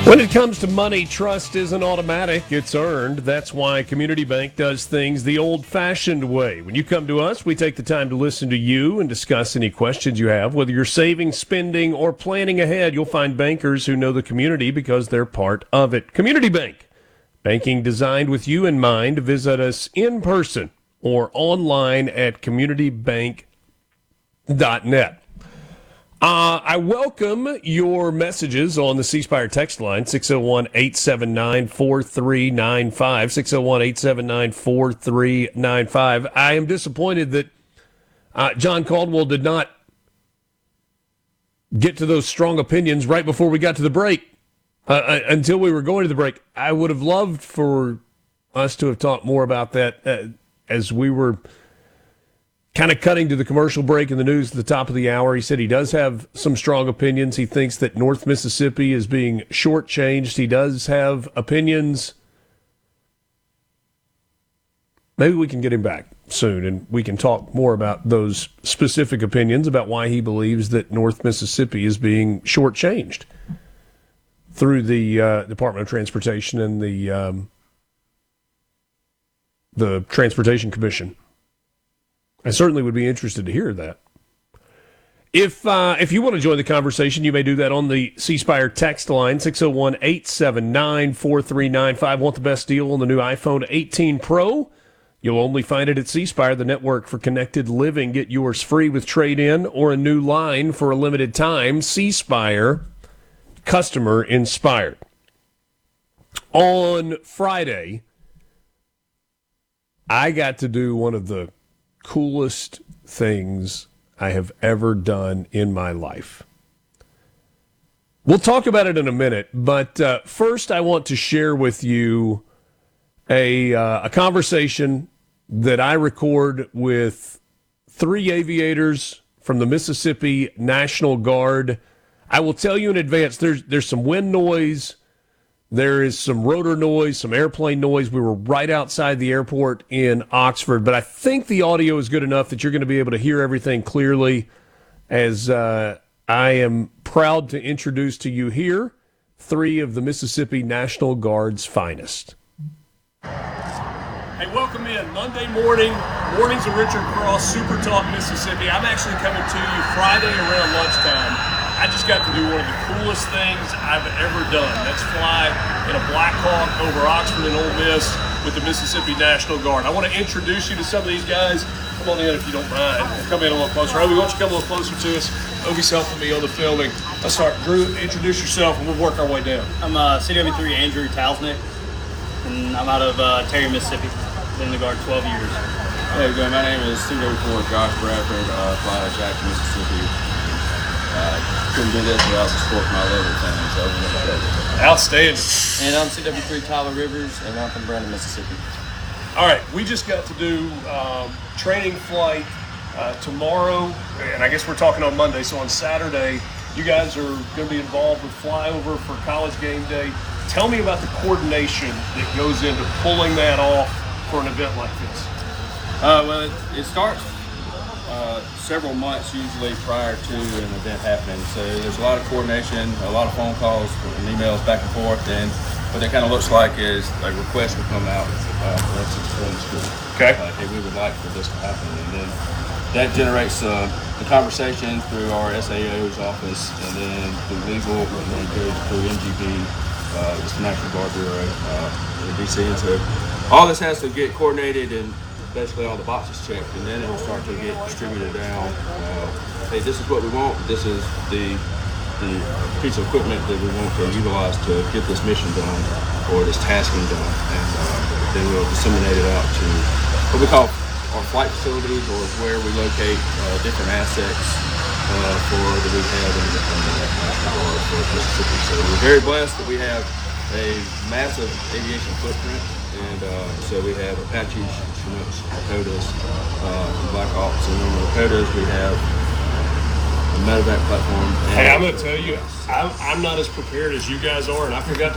When it comes to money, trust isn't automatic, it's earned. That's why Community Bank does things the old-fashioned way. When you come to us, we take the time to listen to you and discuss any questions you have. Whether you're saving, spending, or planning ahead, you'll find bankers who know the community because they're part of it. Community Bank, banking designed with you in mind. Visit us in person or online at communitybank.net. I welcome your messages on the C Spire text line, 601-879-4395, 601-879-4395. I am disappointed that John Caldwell did not get to those strong opinions right before we got to the break, until we were going to the break. I would have loved for us to have talked more about that as we were kind of cutting to the commercial break in the news at the top of the hour. He said he does have some strong opinions. He thinks that North Mississippi is being shortchanged. He does have opinions. Maybe we can get him back soon and we can talk more about those specific opinions about why he believes that North Mississippi is being shortchanged through the Department of Transportation and the Transportation Commission. I certainly would be interested to hear that. If you want to join the conversation, you may do that on the C Spire text line, 601-879-4395. Want the best deal on the new iPhone 18 Pro? You'll only find it at C Spire, the network for connected living. Get yours free with trade-in or a new line for a limited time. C Spire, customer inspired. On Friday, I got to do one of the coolest things I have ever done in my life. We'll talk about it in a minute, but first I want to share with you a conversation that I record with 3 aviators from the Mississippi National Guard. I will tell you in advance, there's some wind noise. There is some rotor noise, some airplane noise. We were right outside the airport in Oxford, but I think the audio is good enough that you're going to be able to hear everything clearly, as I am proud to introduce to you here 3 of the Mississippi National Guard's finest. Hey, welcome in. Monday morning, Mornings of Richard Cross, Super Talk, Mississippi. I'm actually coming to you Friday around lunchtime. I just got to do one of the coolest things I've ever done. That's fly in a Black Hawk over Oxford and Ole Miss with the Mississippi National Guard. I want to introduce you to some of these guys. Come on in if you don't mind. Come in a little closer. Obi, why don't you come a little closer to us? Obi's helping me on the filming. Let's start. Drew, introduce yourself and we'll work our way down. I'm CW3 Andrew Talsnick, and I'm out of Terry, Mississippi. Been in the Guard 12 years. Hey, good. My name is CW4 Josh Bradford, fly out of Jackson, Mississippi. Couldn't do this without the support of my local family, so Outstanding. And I'm CW3 Tyler Rivers, and I'm from Brandon, Mississippi. All right, we just got to do training flight tomorrow, and I guess we're talking on Monday, so on Saturday, you guys are going to be involved with flyover for college game day. Tell me about the coordination that goes into pulling that off for an event like this. Well, it starts several months usually prior to an event happening. So there's a lot of coordination, a lot of phone calls and emails back and forth. And what that kind of looks like is a request will come out from the school. Okay. Hey, we would like for this to happen. And then that generates the conversation through our SAO's office, and then through legal, and then it goes through MGB, it's the National Guard Bureau in DC. And so all this has to get coordinated and basically all the boxes checked, and then it will start to get distributed down. Hey, this is what we want. This is the piece of equipment that we want to utilize to get this mission done or this tasking done, and then we'll disseminate it out to what we call our flight facilities, or where we locate different assets for the rehab and the National Guard for Mississippi. So we're very blessed that we have a massive aviation footprint. And so we have Apaches, Chinooks, Dakotas, Black Hawks, and on the Dakotas we have a medevac platform. Hey, I'm going to tell you, I'm not as prepared as you guys are, and I forgot to